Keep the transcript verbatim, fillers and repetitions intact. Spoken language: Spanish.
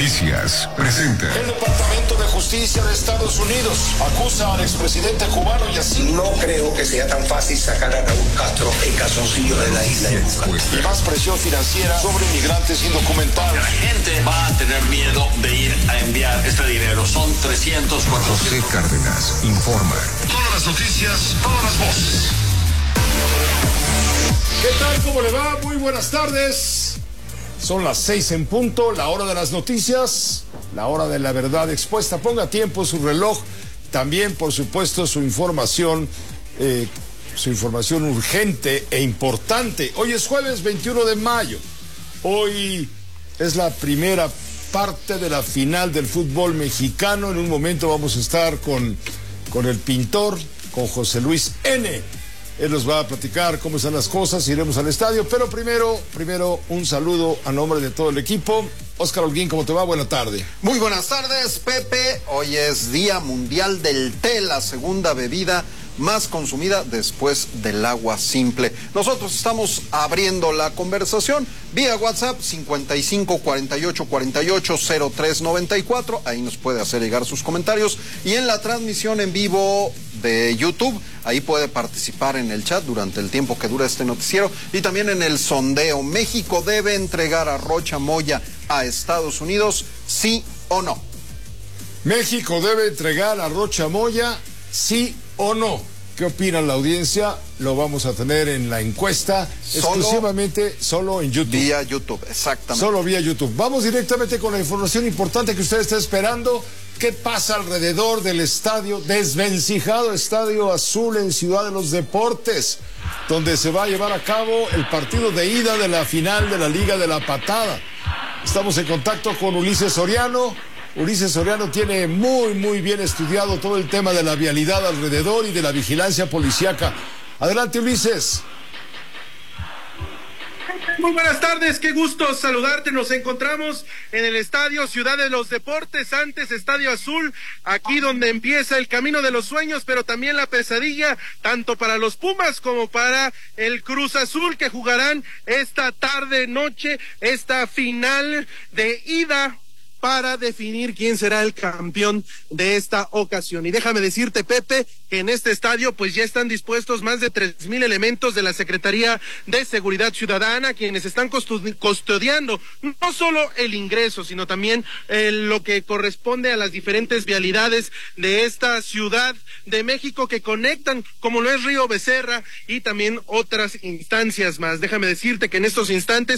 Noticias presenta. El Departamento de Justicia de Estados Unidos acusa al expresidente cubano y así. No creo que sea tan fácil sacar a Raúl Castro en calzoncillo de la isla. Y más presión financiera sobre inmigrantes indocumentados. La gente va a tener miedo de ir a enviar este dinero. Son trescientos, cuatrocientos. José Cárdenas informa. Todas las noticias, todas las voces. ¿Qué tal? ¿Cómo le va? Muy buenas tardes. Son las seis en punto, la hora de las noticias, la hora de la verdad expuesta. Ponga tiempo su reloj, también por supuesto su información, eh, su información urgente e importante. Hoy es jueves veintiuno de mayo, hoy es la primera parte de la final del fútbol mexicano. En un momento vamos a estar con, con el pintor, con José Luis N., Él nos va a platicar cómo están las cosas, iremos al estadio, pero primero, primero un saludo a nombre de todo el equipo. Óscar Holguín, ¿cómo te va? Buena tarde. Muy buenas tardes, Pepe. Hoy es Día Mundial del Té, la segunda bebida más consumida después del agua simple. Nosotros estamos abriendo la conversación vía WhatsApp cincuenta y cinco cuarenta y ocho cuarenta y ocho cero tres noventa y cuatro. Ahí nos puede hacer llegar sus comentarios. Y en la transmisión en vivo de YouTube, ahí puede participar en el chat durante el tiempo que dura este noticiero. Y también en el sondeo. ¿México debe entregar a Rocha Moya a Estados Unidos, sí o no? ¿México debe entregar a Rocha Moya, sí o no? ¿Qué opina la audiencia? Lo vamos a tener en la encuesta, solo, exclusivamente solo en YouTube. Vía YouTube, exactamente. Solo vía YouTube. Vamos directamente con la información importante que usted está esperando. ¿Qué pasa alrededor del estadio, desvencijado Estadio Azul en Ciudad de los Deportes, donde se va a llevar a cabo el partido de ida de la final de la Liga de la Patada? Estamos en contacto con Ulises Soriano. Ulises Soriano tiene muy, muy bien estudiado todo el tema de la vialidad alrededor y de la vigilancia policíaca. Adelante, Ulises. Muy buenas tardes, qué gusto saludarte. Nos encontramos en el Estadio Ciudad de los Deportes, antes Estadio Azul, aquí donde empieza el camino de los sueños, pero también la pesadilla, tanto para los Pumas como para el Cruz Azul, que jugarán esta tarde, noche, esta final de ida para definir quién será el campeón de esta ocasión. Y déjame decirte, Pepe, que en este estadio pues ya están dispuestos más de tres mil elementos de la Secretaría de Seguridad Ciudadana, quienes están custodiando no solo el ingreso, sino también eh, lo que corresponde a las diferentes vialidades de esta Ciudad de México que conectan, como lo es Río Becerra y también otras instancias más. Déjame decirte que en estos instantes